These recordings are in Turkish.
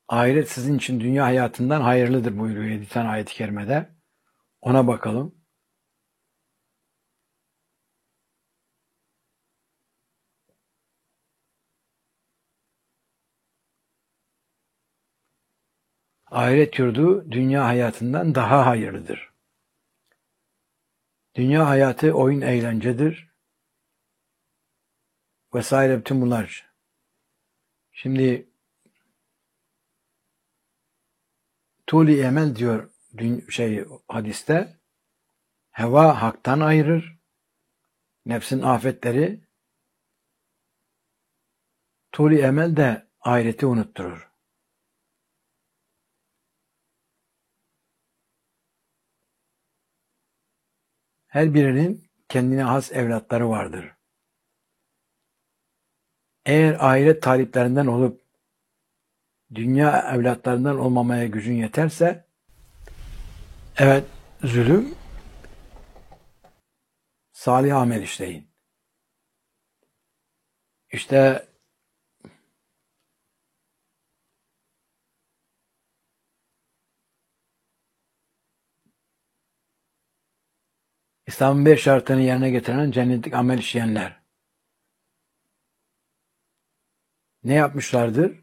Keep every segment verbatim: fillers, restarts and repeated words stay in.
Ahiret sizin için dünya hayatından hayırlıdır buyuruyor yedi tane ayet-i kerimede. Ona bakalım. Ahiret yurdu dünya hayatından daha hayırlıdır. Dünya hayatı oyun eğlencedir. Vesaire bütün bunlar. Şimdi tuli emel diyor şey hadiste. Heva haktan ayırır. Nefsin afetleri. Tuli emel de ahireti unutturur. Her birinin kendine has evlatları vardır. Eğer ahiret taliplerinden olup dünya evlatlarından olmamaya gücün yeterse, evet, zulüm, salih amel işleyin. İşte İslam'ın beş şartını yerine getiren cennetlik amel işleyenler ne yapmışlardır?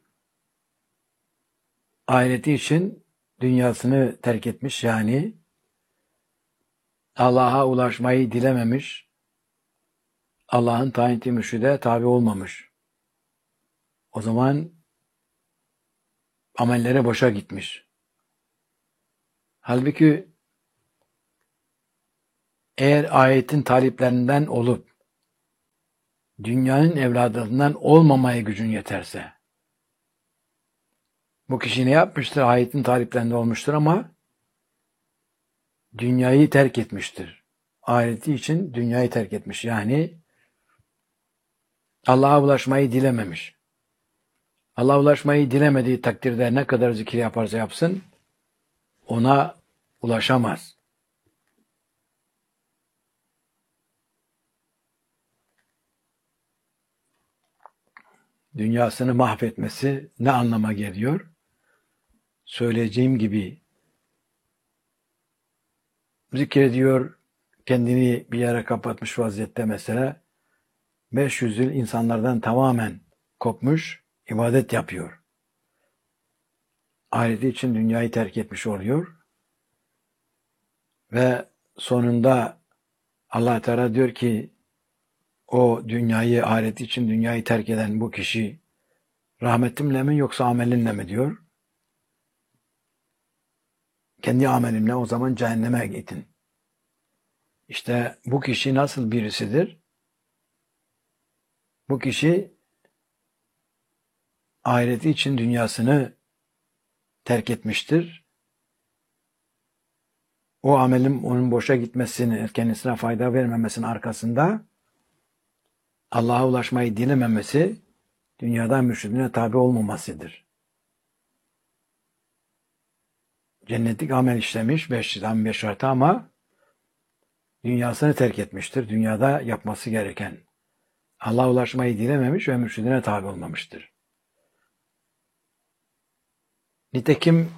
Ahireti için dünyasını terk etmiş, yani Allah'a ulaşmayı dilememiş, Allah'ın tayin ettiği mürşide tabi olmamış. O zaman amellere boşa gitmiş. Halbuki eğer ayetin taliplerinden olup dünyanın evladından olmamaya gücün yeterse, bu kişi ne yapmıştır? Ayetin taliplerinde olmuştur ama dünyayı terk etmiştir. Ahireti için dünyayı terk etmiş. Yani Allah'a ulaşmayı dilememiş. Allah'a ulaşmayı dilemediği takdirde ne kadar zikir yaparsa yapsın, ona ulaşamaz. Dünyasını mahvetmesi ne anlama geliyor? Söyleyeceğim gibi zikrediyor, kendini bir yere kapatmış vaziyette mesela, beş yüz yıl insanlardan tamamen kopmuş, ibadet yapıyor. Ahireti için dünyayı terk etmiş oluyor. Ve sonunda Allah Teala diyor ki, o dünyayı, ahireti için dünyayı terk eden bu kişi rahmetimle mi yoksa amelinle mi diyor. Kendi amelimle, o zaman cehenneme gidin. İşte bu kişi nasıl birisidir? Bu kişi ahireti için dünyasını terk etmiştir. O amelin onun boşa gitmesini, kendisine fayda vermemesinin arkasında Allah'a ulaşmayı dilememesi, dünyadan mürşidine tabi olmamasıdır. Cennetlik amel işlemiş, beşten beş şartı, ama dünyasını terk etmiştir. Dünyada yapması gereken. Allah'a ulaşmayı dilememiş ve mürşidine tabi olmamıştır. Nitekim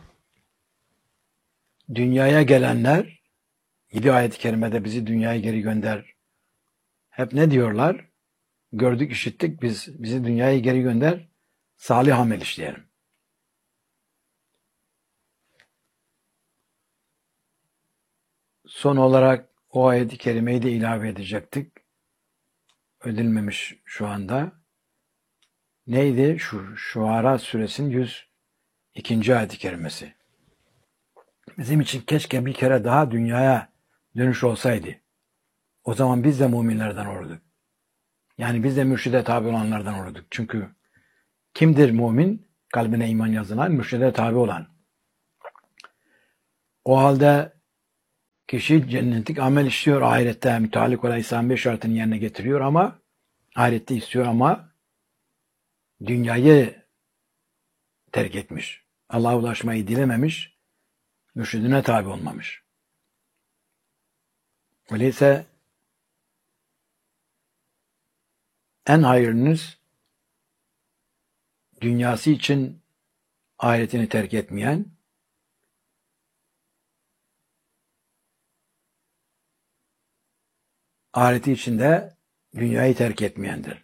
dünyaya gelenler, yedi ayet-i kerimede bizi dünyaya geri gönder, hep ne diyorlar? Gördük, işittik, biz bizi dünyaya geri gönder, salih amel işleyelim. Son olarak o ayet-i kerimeyi de ilave edecektik. Ödülmemiş şu anda. Neydi? Şu Şuara suresinin yüz ikinci ayet-i kerimesi. Bizim için keşke bir kere daha dünyaya dönüş olsaydı. O zaman biz de müminlerden olurduk. Yani biz de mürşide tabi olanlardan olurduk. Çünkü kimdir mümin? Kalbine iman yazılan, mürşide tabi olan. O halde kişi cennetlik amel işliyor, ahirette müteallik olan İslam beş şartını yerine getiriyor ama ahirette istiyor ama dünyayı terk etmiş. Allah'a ulaşmayı dilememiş, mürşidine tabi olmamış. Öyleyse en hayırlınız dünyası için ahiretini terk etmeyen, ahireti içinde dünyayı terk etmeyendir.